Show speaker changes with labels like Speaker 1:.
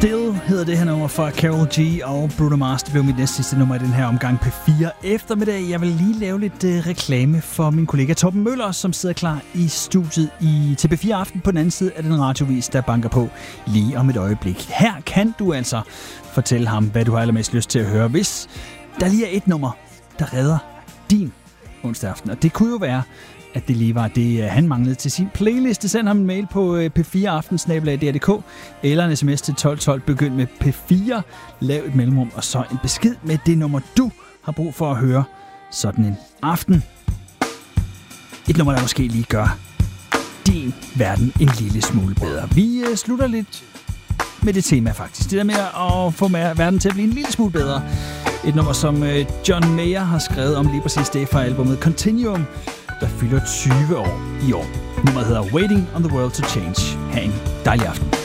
Speaker 1: Still hedder det her nummer fra Karol G og Bruno Mars. Det blev mit næste sidste nummer i den her omgang P4 eftermiddag. Jeg vil lige lave lidt reklame for min kollega Torben Møller, som sidder klar i studiet til P4 Aften på den anden side af den radiovis, der banker på lige om et øjeblik. Her kan du altså fortælle ham, hvad du har allermest lyst til at høre, hvis der lige er et nummer, der redder din onsdag aften. Og det kunne jo være, at det lige var det, han manglede til sin playliste. Send ham en mail på p4aften@dr.dk eller en sms til 1212. Begynd med P4, lav et mellemrum og så en besked med det nummer, du har brug for at høre sådan en aften. Et nummer, der måske lige gør din verden en lille smule bedre. Vi slutter lidt med det tema faktisk. Det der med at få verden til at blive en lille smule bedre. Et nummer, som John Mayer har skrevet om lige præcis det fra albumet Continuum, der fylder 20 år i år. Nummeret hedder Waiting on the World to Change. Ha' en dejlig aften.